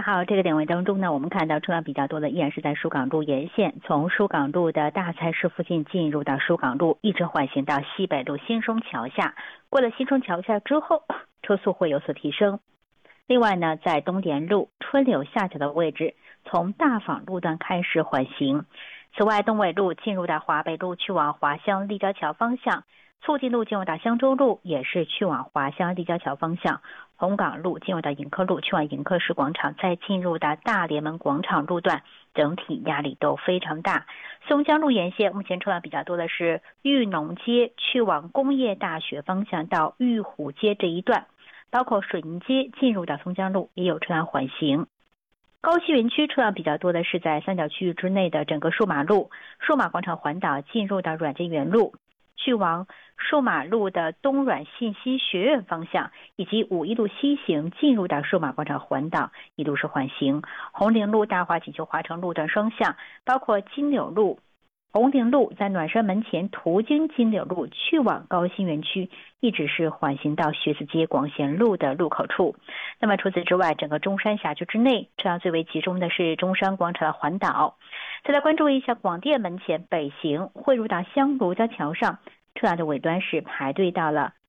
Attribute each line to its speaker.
Speaker 1: 好，这个点位当中呢，我们看到车辆比较多的依然是在疏港路沿线，从疏港路的大菜市附近进入到疏港路，一直缓行到西北路新生桥下。过了新生桥下之后，车速会有所提升。另外呢，在东点路春柳下桥的位置，从大坊路段开始缓行。此外，东纬路进入到华北路去往华乡立交桥方向。促进路进入到香洲路，也是去往华乡立交桥方向；红港路进入到迎客路，去往迎客市广场，再进入到大连门广场路段，整体压力都非常大。松江路沿线目前车辆比较多的是裕农街去往工业大学方向到玉虎街这一段，包括水泥街进入到松江路也有车辆缓行。高新园区车辆比较多的是在三角区域之内的整个数码路、数码广场环岛进入到软件园路。去往数码路的东软信息学院方向，以及五一路西行进入到数码广场环岛，一路是缓行。红岭路大华锦绣华城路段双向，包括金柳路、红岭路在暖山门前途经金柳路去往高新园区，一直是缓行到学子街广贤路的路口处。那么除此之外，整个中山辖区之内，车辆最为集中的是中山广场的环岛。再来关注一下广电门前北行汇入到香炉交桥上，车辆的尾端是排队到了